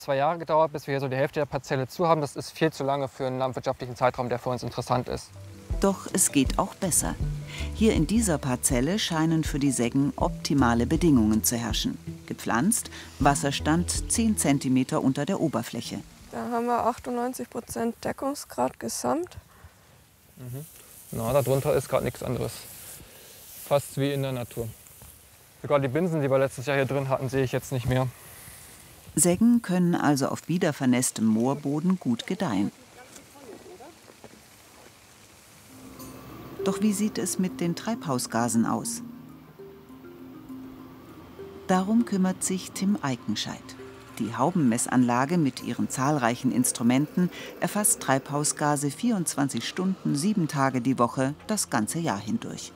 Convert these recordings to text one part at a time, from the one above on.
2 Jahre gedauert, bis wir hier so die Hälfte der Parzelle zu haben. Das ist viel zu lange für einen landwirtschaftlichen Zeitraum, der für uns interessant ist. Doch es geht auch besser. Hier in dieser Parzelle scheinen für die Seggen optimale Bedingungen zu herrschen. Gepflanzt, Wasserstand 10 cm unter der Oberfläche. Da haben wir 98% Deckungsgrad gesamt. Na, darunter ist gerade nichts anderes. Fast wie in der Natur. Sogar die Binsen, die wir letztes Jahr hier drin hatten, sehe ich jetzt nicht mehr. Seggen können also auf wiedervernässtem Moorboden gut gedeihen. Doch wie sieht es mit den Treibhausgasen aus? Darum kümmert sich Tim Eikenscheit. Die Haubenmessanlage mit ihren zahlreichen Instrumenten erfasst Treibhausgase 24 Stunden, 7 Tage die Woche, das ganze Jahr hindurch.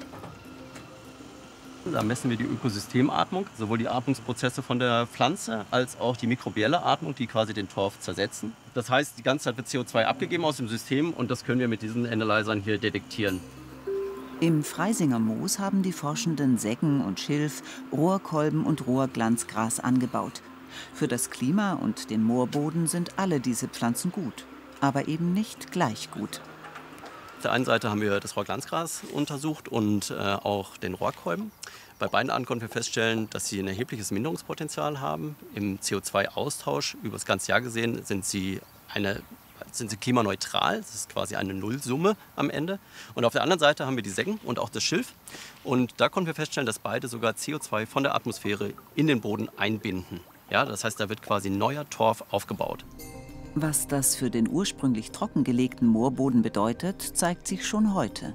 Da messen wir die Ökosystematmung, sowohl die Atmungsprozesse von der Pflanze als auch die mikrobielle Atmung, die quasi den Torf zersetzen. Das heißt, die ganze Zeit wird CO2 abgegeben aus dem System und das können wir mit diesen Analyzern hier detektieren. Im Freisinger Moos haben die Forschenden Seggen und Schilf, Rohrkolben und Rohrglanzgras angebaut. Für das Klima und den Moorboden sind alle diese Pflanzen gut, aber eben nicht gleich gut. Auf der einen Seite haben wir das Rohrglanzgras untersucht und auch den Rohrkolben. Bei beiden Arten konnten wir feststellen, dass sie ein erhebliches Minderungspotenzial haben. Im CO2-Austausch über das ganze Jahr gesehen sind sie klimaneutral. Das ist quasi eine Nullsumme am Ende. Und auf der anderen Seite haben wir die Seggen und auch das Schilf. Und da konnten wir feststellen, dass beide sogar CO2 von der Atmosphäre in den Boden einbinden. Ja, das heißt, da wird quasi neuer Torf aufgebaut. Was das für den ursprünglich trockengelegten Moorboden bedeutet, zeigt sich schon heute.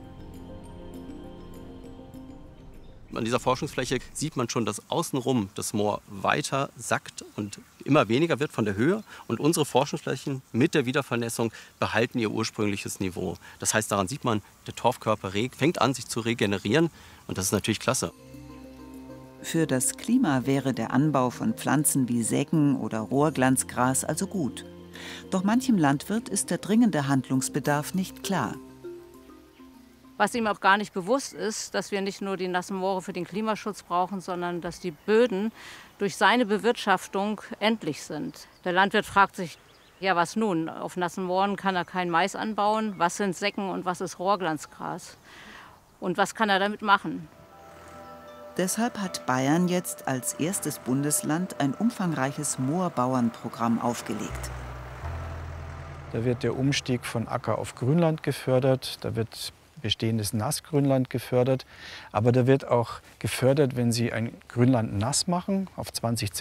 An dieser Forschungsfläche sieht man schon, dass außenrum das Moor weiter sackt und immer weniger wird von der Höhe. Und unsere Forschungsflächen mit der Wiedervernässung behalten ihr ursprüngliches Niveau. Das heißt, daran sieht man, der Torfkörper fängt an, sich zu regenerieren. Und das ist natürlich klasse. Für das Klima wäre der Anbau von Pflanzen wie Seggen oder Rohrglanzgras also gut. Doch manchem Landwirt ist der dringende Handlungsbedarf nicht klar. Was ihm auch gar nicht bewusst ist, dass wir nicht nur die nassen Moore für den Klimaschutz brauchen, sondern dass die Böden durch seine Bewirtschaftung endlich sind. Der Landwirt fragt sich, ja was nun? Auf nassen Mooren kann er kein Mais anbauen. Was sind Seggen und was ist Rohrglanzgras? Und was kann er damit machen? Deshalb hat Bayern jetzt als erstes Bundesland ein umfangreiches Moorbauernprogramm aufgelegt. Da wird der Umstieg von Acker auf Grünland gefördert, da wird bestehendes Nassgrünland gefördert, aber da wird auch gefördert, wenn Sie ein Grünland nass machen auf 20